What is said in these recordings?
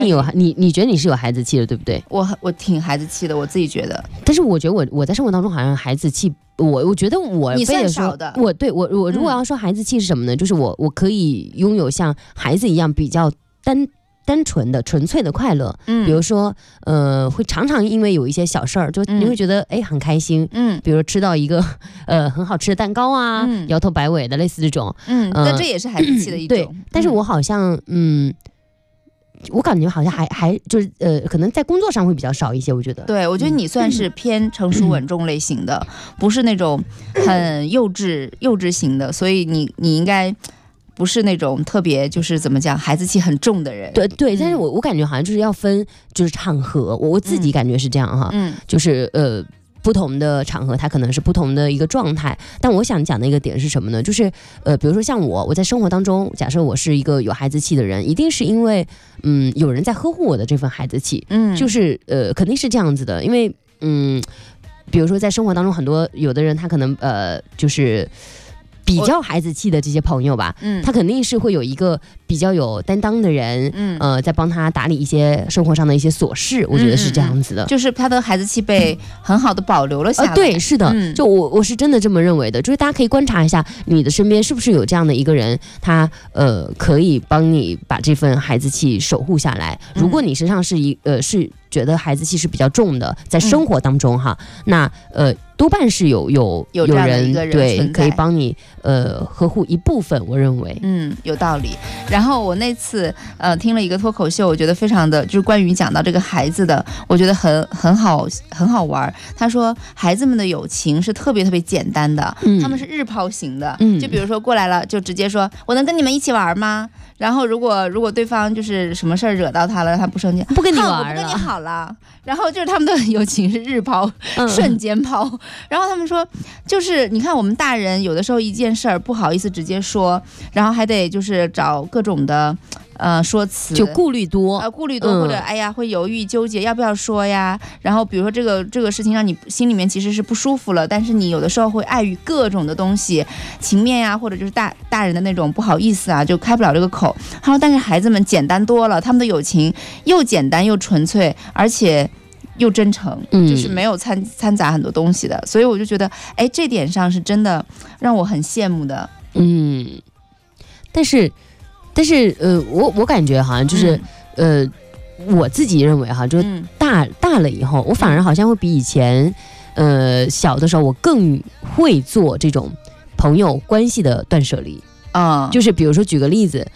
你觉得你是有孩子气的，对不对？ 我挺孩子气的，我自己觉得。 但是我觉得我在生活当中好像孩子气，我觉得我你算少的。 我如果要说孩子气是什么呢？就是我可以拥有像孩子一样比较单纯的纯粹的快乐，比如说会常常因为有一些小事儿，就你会觉得很开心，比如吃到一个很好吃的蛋糕啊，摇头摆尾的类似这种， 那这也是孩子气的一种。 对，但是我好像我感觉好像还就是可能在工作上会比较少一些，我觉得。 对，我觉得你算是偏成熟稳重类型的，不是那种很幼稚型的，所以你应该不是那种特别就是怎么讲孩子气很重的人。 对，但是我感觉好像就是要分就是场合，我自己感觉是这样哈，就是不同的场合它可能是不同的一个状态，但我想讲的一个点是什么呢？就是比如说像我在生活当中，假设我是一个有孩子气的人，一定是因为有人在呵护我的这份孩子气，就是肯定是这样子的，因为比如说在生活当中很多有的人他可能就是比较孩子气的这些朋友吧，他肯定是会有一个比较有担当的人，在帮他打理一些生活上的一些琐事，我觉得是这样子的， 就是他的孩子气被很好的保留了下来。 对，是的，就我是真的这么认为的，就是大家可以观察一下你的身边是不是有这样的一个人，他可以帮你把这份孩子气守护下来。如果你身上是觉得孩子气是比较重的，在生活当中哈，那多半是有人对可以帮你呵护一部分，我认为有道理。然后我那次听了一个脱口秀，我觉得非常的就是关于讲到这个孩子的，我觉得很好玩。他说孩子们的友情是特别特别简单的，他们是日抛型的，就比如说过来了就直接说我能跟你们一起玩吗？然后如果对方就是什么事儿惹到他了，他不生气， 不跟你玩了， 我不跟你好了。然后就是他们的友情是日抛，瞬间抛。然后他们说，就是你看我们大人有的时候一件事儿不好意思直接说，然后还得就是找各种的说辞， 就顾虑多， 或者哎呀会犹豫纠结要不要说呀。然后比如说这个事情让你心里面其实是不舒服了，但是你有的时候会碍于各种的东西，情面呀，或者就是大人的那种不好意思啊，就开不了这个口。他说，但是孩子们简单多了，他们的友情又简单又纯粹，而且又真诚，就是没有掺杂很多东西的。所以我就觉得，哎，这点上是真的让我很羡慕的。 但是我感觉好像就是我自己认为哈，就大了以后，我反而好像会比以前小的时候我更会做这种朋友关系的断舍离就是比如说举个例子，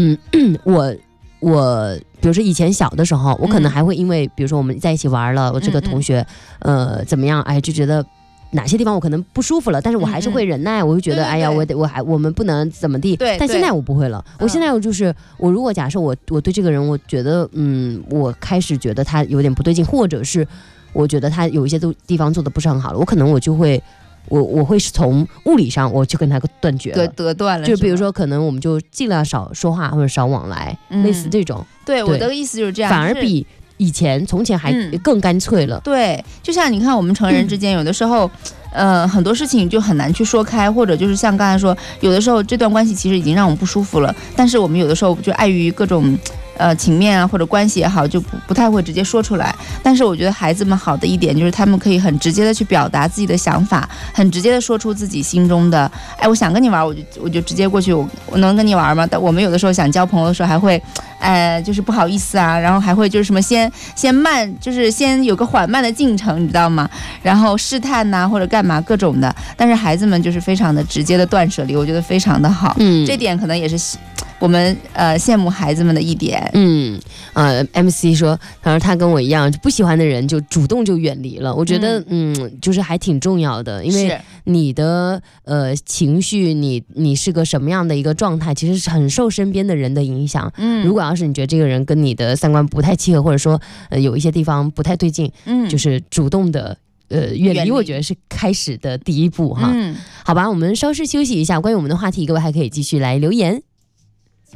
我比如说以前小的时候，我可能还会因为比如说我们在一起玩了，我这个同学怎么样，哎，就觉得哪些地方我可能不舒服了，但是我还是会忍耐，我会觉得哎呀，我们不能怎么地。但现在我不会了，我现在就是我如果假设我对这个人，我觉得我开始觉得他有点不对劲，或者是我觉得他有一些地方做的不是很好了，我可能我就会我会从物理上我就跟他断绝了， 得断了。 就比如说可能我们就尽量少说话或者少往来，类似这种。 对，我的意思就是这样， 反而比从前还更干脆了。 对，就像你看我们成人之间有的时候很多事情就很难去说开，或者就是像刚才说，有的时候这段关系其实已经让我们不舒服了，但是我们有的时候就碍于各种情面啊或者关系也好，就不太会直接说出来。但是我觉得孩子们好的一点就是他们可以很直接的去表达自己的想法，很直接的说出自己心中的，哎，我想跟你玩，我就直接过去，我能跟你玩吗？但我们有的时候想交朋友的时候还会就是不好意思啊，然后还会就是什么先慢，就是先有个缓慢的进程，你知道吗？然后试探呐或者干嘛各种的。但是孩子们就是非常的直接的断舍离，我觉得非常的好。这点可能也是我们羡慕孩子们的一点。 MC 说他跟我一样，不喜欢的人就主动就远离了。我觉得就是还挺重要的，因为你的情绪，你是个什么样的一个状态，其实是很受身边的人的影响。如果要是你觉得这个人跟你的三观不太契合，或者说有一些地方不太对劲，就是主动的远离，我觉得是开始的第一步哈。好吧，我们稍事休息一下，关于我们的话题，各位还可以继续来留言。